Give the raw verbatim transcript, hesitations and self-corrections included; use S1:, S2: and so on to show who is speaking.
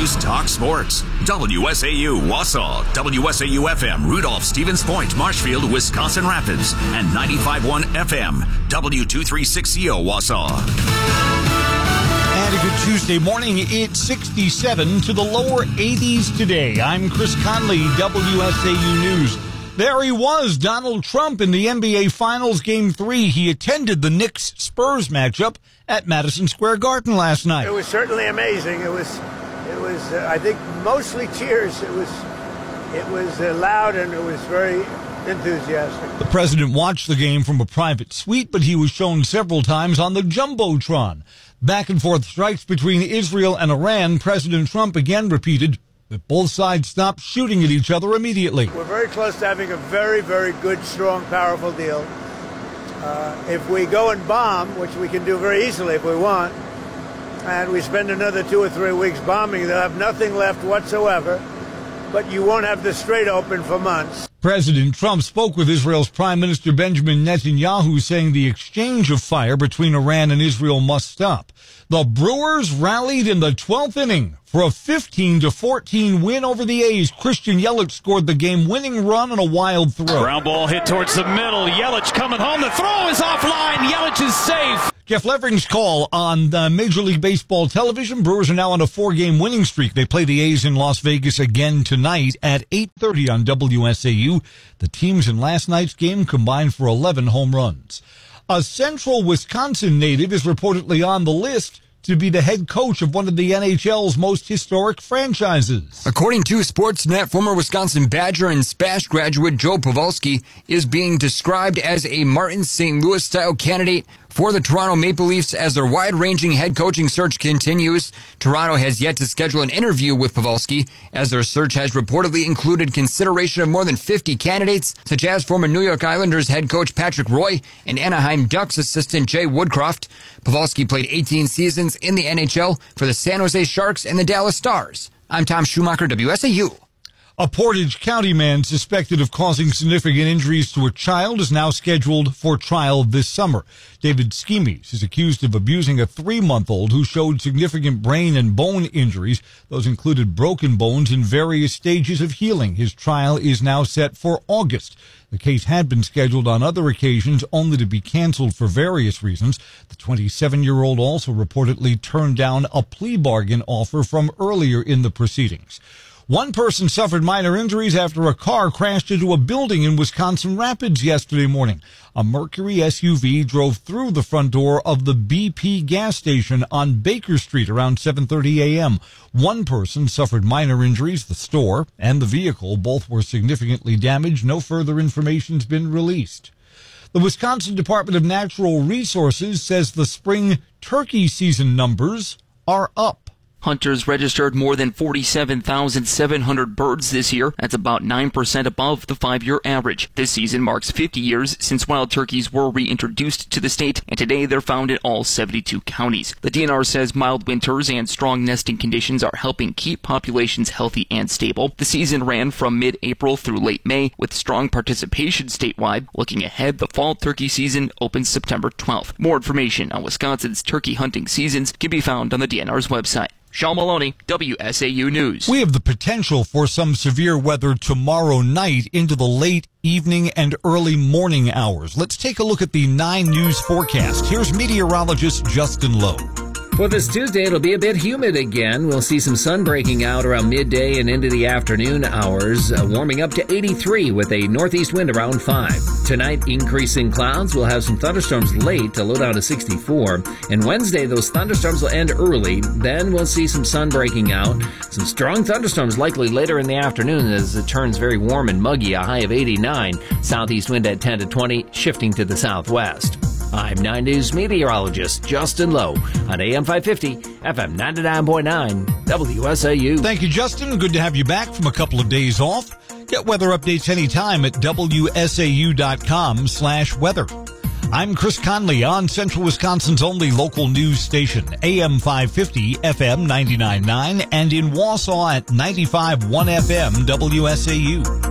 S1: News Talk Sports. W S A U Wausau, W S A U F M Rudolph, Stevens Point, Marshfield, Wisconsin Rapids, and ninety-five point one F M W two thirty-six C O Wausau.
S2: And a good Tuesday morning. It's sixty-seven to the lower eighties today. I'm Chris Conley, W S A U News. There he was, Donald Trump, in the N B A Finals Game three. He attended the Knicks-Spurs matchup at Madison Square Garden last night.
S3: It was certainly amazing. It was, it was. Uh, I think, mostly cheers. It was, it was uh, loud and it was very enthusiastic.
S2: The president watched the game from a private suite, but he was shown several times on the Jumbotron. Back and forth strikes between Israel and Iran. President Trump again repeated that both sides stop shooting at each other immediately.
S3: We're very close to having a very, very good, strong, powerful deal. Uh, if we go and bomb, which we can do very easily if we want, and we spend another two or three weeks bombing, they'll have nothing left whatsoever, but you won't have the Strait open for months.
S2: President Trump spoke with Israel's Prime Minister Benjamin Netanyahu, saying the exchange of fire between Iran and Israel must stop. The Brewers rallied in the twelfth inning for a fifteen to fourteen win over the A's. Christian Yelich scored the game-winning run on a wild throw.
S4: Ground ball hit towards the middle. Yelich coming home. The throw is offline. Yelich is safe.
S2: Jeff Levering's call on uh, Major League Baseball television. Brewers are now on a four-game winning streak. They play the A's in Las Vegas again tonight at eight thirty on W S A U. The teams in last night's game combined for eleven home runs. A central Wisconsin native is reportedly on the list to be the head coach of one of the N H L's most historic franchises.
S5: According to Sportsnet, former Wisconsin Badger and Spash graduate Joe Pavelski is being described as a Martin Saint Louis-style candidate for the Toronto Maple Leafs as their wide-ranging head coaching search continues. Toronto has yet to schedule an interview with Pavelski, as their search has reportedly included consideration of more than fifty candidates, such as former New York Islanders head coach Patrick Roy and Anaheim Ducks assistant Jay Woodcroft. Pavelski played eighteen seasons in the N H L for the San Jose Sharks and the Dallas Stars. I'm Tom Schumacher, W S A U.
S2: A Portage County man suspected of causing significant injuries to a child is now scheduled for trial this summer. David Schemes is accused of abusing a three-month-old who showed significant brain and bone injuries. Those included broken bones in various stages of healing. His trial is now set for August. The case had been scheduled on other occasions only to be canceled for various reasons. The twenty-seven-year-old also reportedly turned down a plea bargain offer from earlier in the proceedings. One person suffered minor injuries after a car crashed into a building in Wisconsin Rapids yesterday morning. A Mercury S U V drove through the front door of the B P gas station on Baker Street around seven thirty a.m. One person suffered minor injuries. The store and the vehicle both were significantly damaged. No further information has been released. The Wisconsin Department of Natural Resources says the spring turkey season numbers are up.
S6: Hunters registered more than forty-seven thousand seven hundred birds this year. That's about nine percent above the five-year average. This season marks fifty years since wild turkeys were reintroduced to the state, and today they're found in all seventy-two counties. The D N R says mild winters and strong nesting conditions are helping keep populations healthy and stable. The season ran from mid-April through late May, with strong participation statewide. Looking ahead, the fall turkey season opens September twelfth. More information on Wisconsin's turkey hunting seasons can be found on the D N R's website. Sean Maloney, W S A U News.
S2: We have the potential for some severe weather tomorrow night into the late evening and early morning hours. Let's take a look at the nine News forecast. Here's meteorologist Justin Lowe.
S7: For this Tuesday, it'll be a bit humid again. We'll see some sun breaking out around midday and into the afternoon hours, uh, warming up to eighty-three with a northeast wind around five. Tonight, increasing clouds. We'll have some thunderstorms late to low down to sixty-four. And Wednesday, those thunderstorms will end early. Then we'll see some sun breaking out. Some strong thunderstorms likely later in the afternoon as it turns very warm and muggy, a high of eighty-nine. Southeast wind at ten to twenty, shifting to the southwest. I'm nine News meteorologist Justin Lowe on A M five fifty, F M ninety-nine point nine, W S A U.
S2: Thank you, Justin. Good to have you back from a couple of days off. Get weather updates anytime at W S A U dot com slash weather. I'm Chris Conley on Central Wisconsin's only local news station, A M five fifty, F M ninety-nine point nine, and in Wausau at ninety-five point one F M, W S A U.